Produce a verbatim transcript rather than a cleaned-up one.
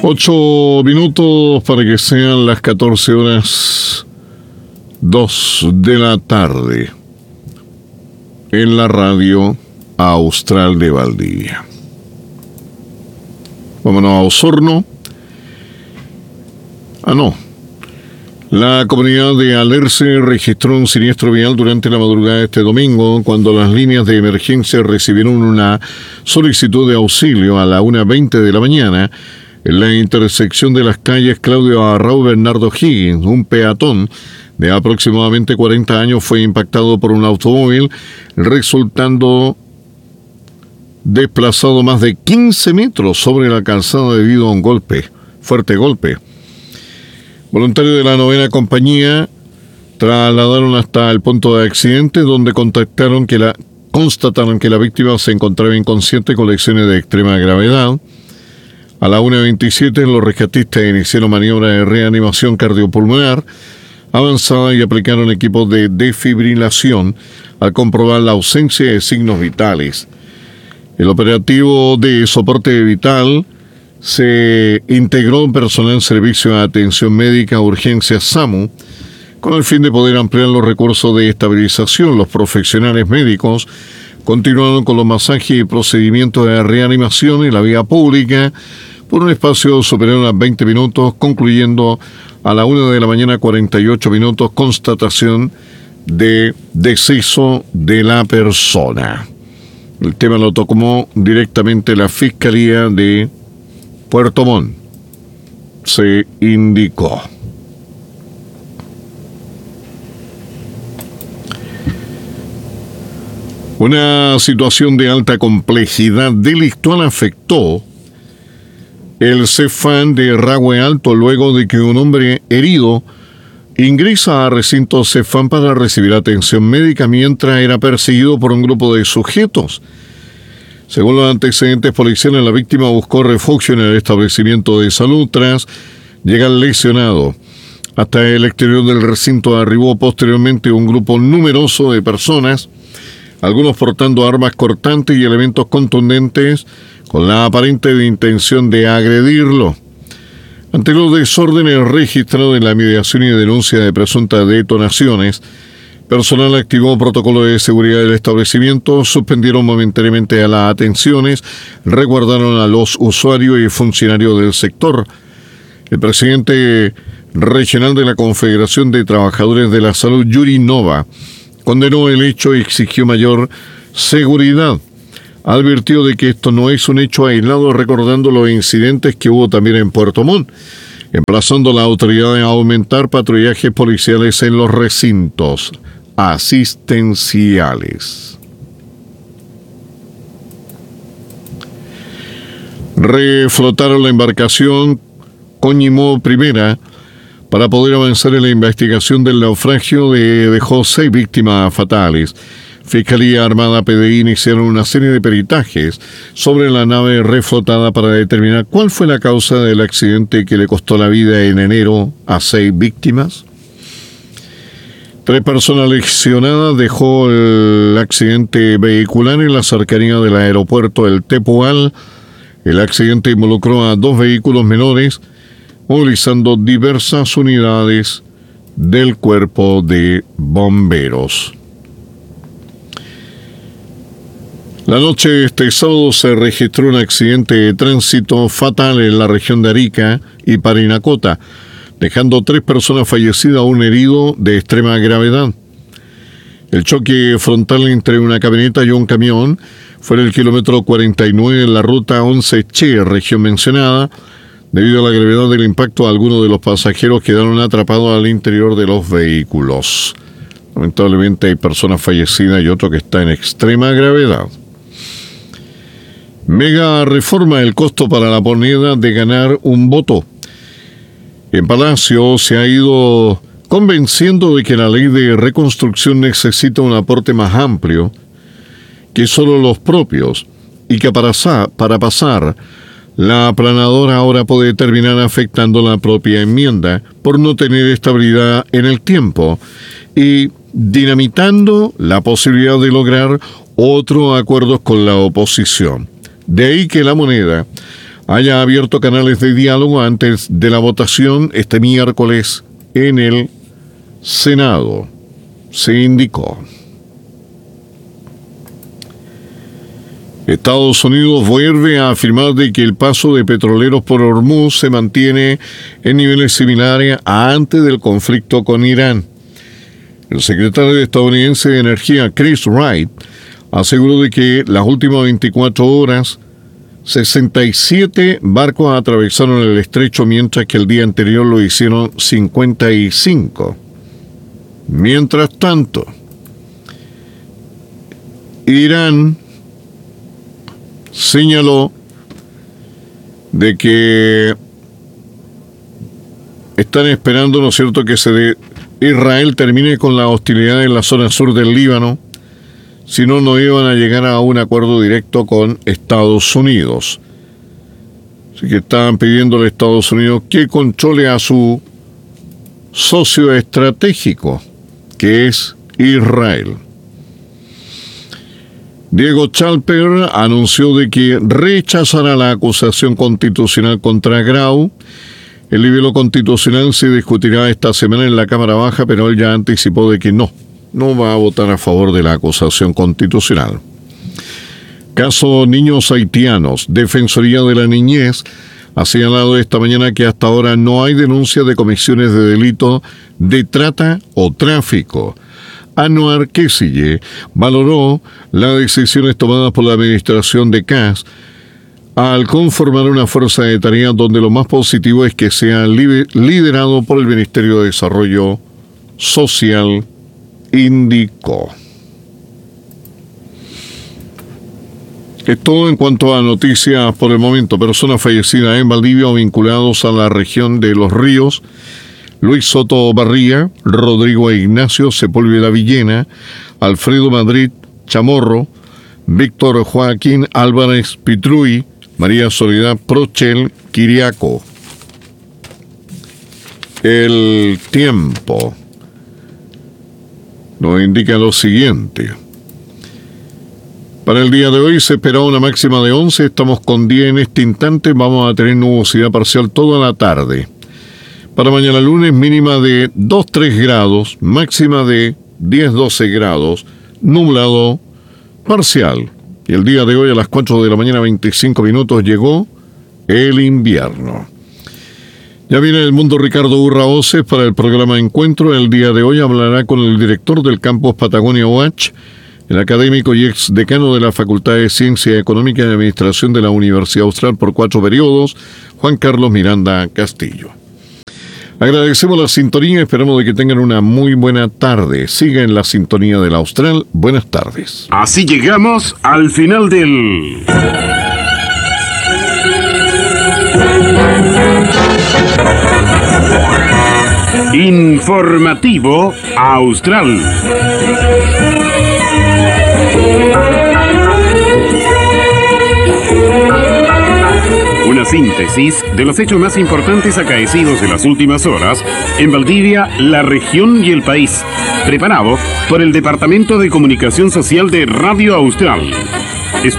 Ocho minutos para que sean las catorce horas dos de la tarde en la radio Austral de Valdivia. Vámonos a Osorno. Ah, no. La comunidad de Alerce registró un siniestro vial durante la madrugada de este domingo, cuando las líneas de emergencia recibieron una solicitud de auxilio a la una veinte de la mañana en la intersección de las calles Claudio Arrau y Bernardo Higgins. Un peatón de aproximadamente cuarenta años fue impactado por un automóvil, resultando desplazado más de quince metros sobre la calzada debido a un golpe, fuerte golpe. Voluntarios de la novena compañía trasladaron hasta el punto de accidente, donde contactaron que la, constataron que la víctima se encontraba inconsciente con lesiones de extrema gravedad. A la una veintisiete los rescatistas iniciaron maniobra de reanimación cardiopulmonar avanzada y aplicaron equipos de desfibrilación al comprobar la ausencia de signos vitales. El operativo de soporte vital se integró personal Servicio de Atención Médica Urgencias SAMU con el fin de poder ampliar los recursos de estabilización. Los profesionales médicos continuaron con los masajes y procedimientos de reanimación en la vía pública por un espacio superior a veinte minutos, concluyendo a la una de la mañana cuarenta y ocho minutos, constatación de deceso de la persona. El tema lo tocó directamente la Fiscalía de Puerto Montt, se indicó. Una situación de alta complejidad delictual afectó el Cefam de Rahue Alto luego de que un hombre herido ingresa a recinto Cefam para recibir atención médica mientras era perseguido por un grupo de sujetos. Según los antecedentes policiales, la víctima buscó refugio en el establecimiento de salud tras llegar lesionado. Hasta el exterior del recinto arribó posteriormente un grupo numeroso de personas, algunos portando armas cortantes y elementos contundentes con la aparente intención de agredirlo. Ante los desórdenes registrados en la mediación y denuncia de presuntas detonaciones, personal activó protocolo de seguridad del establecimiento, suspendieron momentáneamente a las atenciones, resguardaron a los usuarios y funcionarios del sector. El presidente regional de la Confederación de Trabajadores de la Salud, Yuri Nova, condenó el hecho y exigió mayor seguridad. Advirtió de que esto no es un hecho aislado, recordando los incidentes que hubo también en Puerto Montt, emplazando a la autoridad a aumentar patrullajes policiales en los recintos asistenciales. Reflotaron la embarcación Coñimó Primera para poder avanzar en la investigación del naufragio que dejó seis víctimas fatales. Fiscalía Armada, P D I iniciaron una serie de peritajes sobre la nave reflotada para determinar cuál fue la causa del accidente que le costó la vida en enero a seis víctimas. Tres personas lesionadas dejó el accidente vehicular en la cercanía del aeropuerto del Tepual. El accidente involucró a dos vehículos menores, movilizando diversas unidades del Cuerpo de Bomberos. La noche de este sábado se registró un accidente de tránsito fatal en la región de Arica y Parinacota, dejando tres personas fallecidas, un herido de extrema gravedad. El choque frontal entre una camioneta y un camión fue en el kilómetro cuarenta y nueve en la ruta once Che, región mencionada. Debido a la gravedad del impacto, algunos de los pasajeros quedaron atrapados al interior de los vehículos. Lamentablemente hay personas fallecidas y otro que está en extrema gravedad. Mega reforma: el costo para la moneda de ganar un voto. En Palacio se ha ido convenciendo de que la ley de reconstrucción necesita un aporte más amplio que solo los propios, y que para, para pasar, la aplanadora ahora puede terminar afectando la propia enmienda por no tener estabilidad en el tiempo y dinamitando la posibilidad de lograr otros acuerdos con la oposición. De ahí que la moneda haya abierto canales de diálogo antes de la votación este miércoles en el Senado, se indicó. Estados Unidos vuelve a afirmar de que el paso de petroleros por Hormuz se mantiene en niveles similares a antes del conflicto con Irán. El secretario estadounidense de Energía, Chris Wright, aseguró de que las últimas veinticuatro horas, sesenta y siete barcos atravesaron el estrecho, mientras que el día anterior lo hicieron cincuenta y cinco. Mientras tanto, Irán señaló de que están esperando, ¿no es cierto?, que se de Israel termine con la hostilidad en la zona sur del Líbano, si no, no iban a llegar a un acuerdo directo con Estados Unidos. Así que estaban pidiéndole a Estados Unidos que controle a su socio estratégico, que es Israel. Diego Chalper anunció de que rechazará la acusación constitucional contra Grau. El nivel constitucional se discutirá esta semana en la Cámara Baja, pero él ya anticipó de que no, no va a votar a favor de la acusación constitucional. Caso niños haitianos. Defensoría de la Niñez ha señalado esta mañana que hasta ahora no hay denuncia de comisiones de delito de trata o tráfico. Anwar Kesille valoró las decisiones tomadas por la administración de C A S al conformar una fuerza de tarea donde lo más positivo es que sea liderado por el Ministerio de Desarrollo Social, indicó. Es todo en cuanto a noticias por el momento. Personas fallecidas en Valdivia o vinculados a la región de Los Ríos: Luis Soto Barría, Rodrigo Ignacio Sepúlveda Villena, Alfredo Madrid Chamorro, Víctor Joaquín Álvarez Pitruy, María Soledad Prochel Quiriaco. El tiempo nos indica lo siguiente. Para el día de hoy se espera una máxima de once, estamos con diez en este instante, vamos a tener nubosidad parcial toda la tarde. Para mañana lunes, mínima de dos a tres grados, máxima de diez a doce grados, nublado parcial. Y el día de hoy a las cuatro de la mañana, veinticinco minutos, llegó el invierno. Ya viene el mundo Ricardo Urra Oces para el programa Encuentro. El día de hoy hablará con el director del campus Patagonia U H, el académico y ex decano de la Facultad de Ciencia Económica y Administración de la Universidad Austral por cuatro periodos, Juan Carlos Miranda Castillo. Agradecemos la sintonía, esperamos de que tengan una muy buena tarde. Siga en la sintonía de la Austral. Buenas tardes. Así llegamos al final del Informativo Austral. Una síntesis de los hechos más importantes acaecidos en las últimas horas en Valdivia, la región y el país. Preparado por el Departamento de Comunicación Social de Radio Austral.